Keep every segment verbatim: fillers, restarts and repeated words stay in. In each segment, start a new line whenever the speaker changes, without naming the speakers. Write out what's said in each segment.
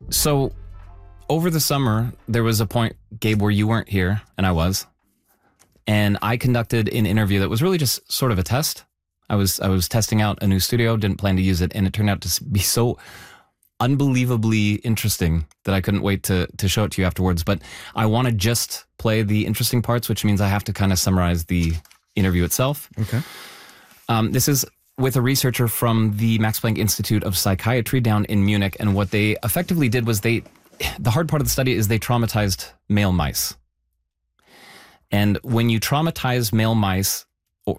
So over the summer, there was a point, Gabe, where you weren't here and I was. And I conducted an interview that was really just sort of a test. I was I was testing out a new studio, didn't plan to use it, and it turned out to be so unbelievably interesting that I couldn't wait to to show it to you afterwards. But I want to just play the interesting parts, which means I have to kind of summarize the interview itself.
Okay.
Um, this is with a researcher from the Max Planck Institute of Psychiatry down in Munich, and what they effectively did was they, the hard part of the study is they traumatized male mice. And when you traumatize male mice, or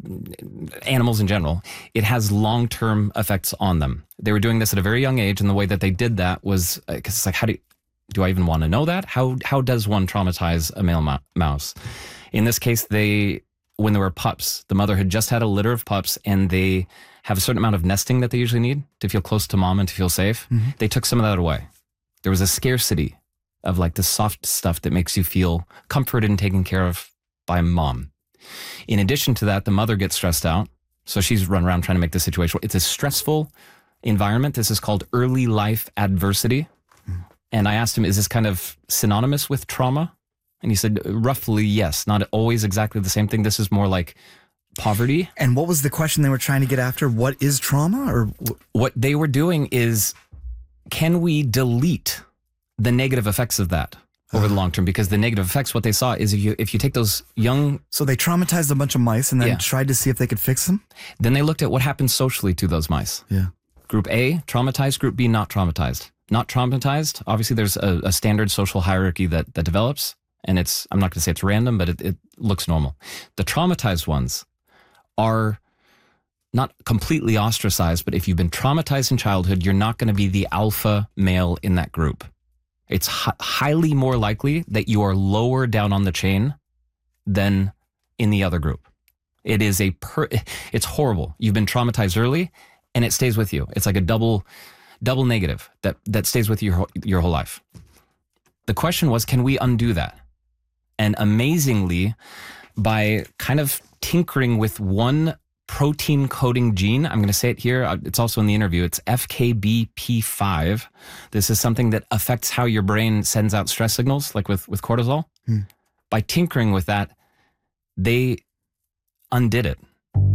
animals in general, it has long-term effects on them. They were doing this at a very young age, and the way that they did that was, because it's like, how do you, do I even want to know that? How how does one traumatize a male mo- mouse? In this case, they, when they were pups, the mother had just had a litter of pups, and they have a certain amount of nesting that they usually need to feel close to mom and to feel safe. Mm-hmm. They took some of that away. There was a scarcity of like the soft stuff that makes you feel comforted and taken care of by mom. In addition to that, the mother gets stressed out. So she's run around trying to make the situation. It's a stressful environment. This is called early life adversity. Mm. And I asked him, is this kind of synonymous with trauma? And he said, roughly, yes. Not always exactly the same thing. This is more like poverty.
And what was the question they were trying to get after? What is trauma? Or
what they were doing is, can we delete the negative effects of that over the long term? Because the negative effects, what they saw is if you if you take those young...
So they traumatized a bunch of mice and then yeah. tried to see if they could fix them?
Then they looked at what happened socially to those mice.
Yeah.
Group A, traumatized. Group B, not traumatized. Not traumatized, obviously there's a, a standard social hierarchy that, that develops, and it's, I'm not going to say it's random, but it, it looks normal. The traumatized ones are not completely ostracized, but if you've been traumatized in childhood, you're not going to be the alpha male in that group. It's hi- highly more likely that you are lower down on the chain than in the other group. It is a per, it's horrible. You've been traumatized early, and it stays with you. It's like a double, double negative that, that stays with you your, your whole life. The question was, can we undo that? And amazingly, by kind of tinkering with one protein coding gene, I'm going to say it here, it's also in the interview, it's F K B P five. This is something that affects how your brain sends out stress signals, like with, with cortisol. Hmm. By tinkering with that, they undid it.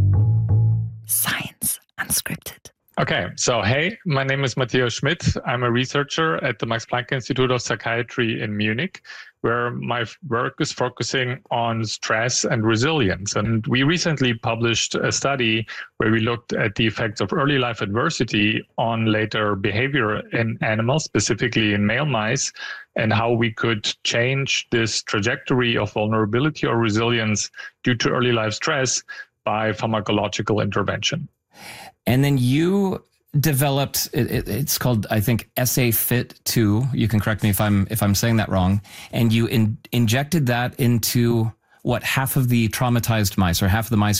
Science Unscripted.
Okay, so hey, my name is Matthias Schmidt. I'm a researcher at the Max Planck Institute of Psychiatry in Munich, where my work is focusing on stress and resilience. And we recently published a study where we looked at the effects of early life adversity on later behavior in animals, specifically in male mice, and how we could change this trajectory of vulnerability or resilience due to early life stress by pharmacological intervention.
And then you developed, it, it, it's called, I think, S A F I T two. You can correct me if I'm if I'm saying that wrong. And you in, injected that into, what, half of the traumatized mice, or half of the mice